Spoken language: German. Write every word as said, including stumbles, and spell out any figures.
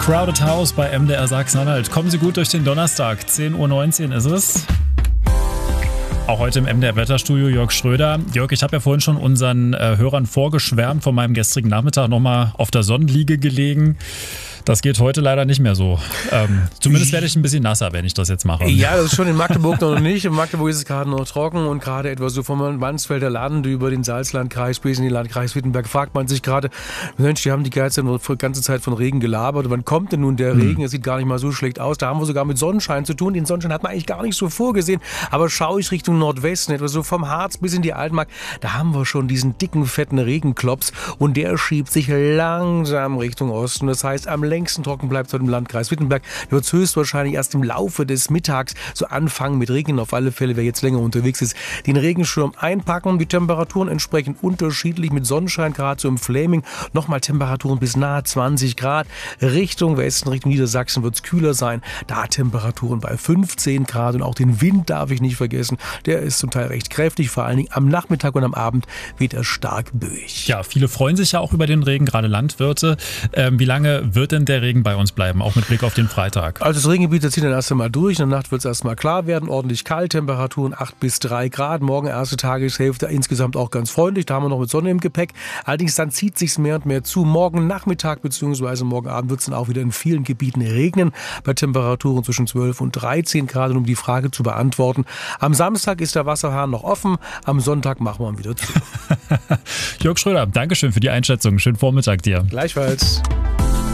Crowded House bei M D R Sachsen-Anhalt. Kommen Sie gut durch den Donnerstag. zehn Uhr neunzehn ist es. Auch heute im M D R-Wetterstudio Jörg Schröder. Jörg, ich habe ja vorhin schon unseren äh, Hörern vorgeschwärmt von meinem gestrigen Nachmittag nochmal auf der Sonnenliege gelegen. Das geht heute leider nicht mehr so. Ähm, zumindest werde ich ein bisschen nasser, wenn ich das jetzt mache. Ja, das ist schon in Magdeburg noch nicht. In Magdeburg ist es gerade noch trocken und gerade etwas so vom Mansfelder Land über den Salzlandkreis bis in den Landkreis Wittenberg fragt man sich gerade, Mensch, die haben die ganze Zeit von Regen gelabert. Wann kommt denn nun der Regen? Es sieht gar nicht mal so schlecht aus. Da haben wir sogar mit Sonnenschein zu tun. Den Sonnenschein hat man eigentlich gar nicht so vorgesehen. Aber schaue ich Richtung Nordwesten, etwa so vom Harz bis in die Altmark, da haben wir schon diesen dicken, fetten Regenklops und der schiebt sich langsam Richtung Osten. Das heißt, am längsten trocken bleibt es heute im Landkreis Wittenberg. Wird es höchstwahrscheinlich erst im Laufe des Mittags so anfangen mit Regen. Auf alle Fälle, wer jetzt länger unterwegs ist, den Regenschirm einpacken. Die Temperaturen entsprechend unterschiedlich mit Sonnenschein, gerade so im Fläming. Nochmal Temperaturen bis nahe zwanzig Grad. Richtung Westen, Richtung Niedersachsen wird es kühler sein. Da Temperaturen bei fünfzehn Grad und auch den Wind darf ich nicht vergessen. Der ist zum Teil recht kräftig. Vor allen Dingen am Nachmittag und am Abend weht er stark böig. Ja, viele freuen sich ja auch über den Regen, gerade Landwirte. Ähm, wie lange wird denn der Regen bei uns bleiben, auch mit Blick auf den Freitag? Also das Regengebiet, das zieht dann erst einmal durch. In der Nacht wird es erstmal klar werden, ordentlich kalt, Temperaturen acht bis drei Grad. Morgen erste Tageshälfte insgesamt auch ganz freundlich. Da haben wir noch mit Sonne im Gepäck. Allerdings dann zieht sich's mehr und mehr zu. Morgen Nachmittag bzw. morgen Abend wird es dann auch wieder in vielen Gebieten regnen. Bei Temperaturen zwischen zwölf und dreizehn Grad. Und um die Frage zu beantworten, am Samstag ist der Wasserhahn noch offen. Am Sonntag machen wir ihn wieder zu. Jörg Schröder, Dankeschön für die Einschätzung. Schönen Vormittag dir. Gleichfalls.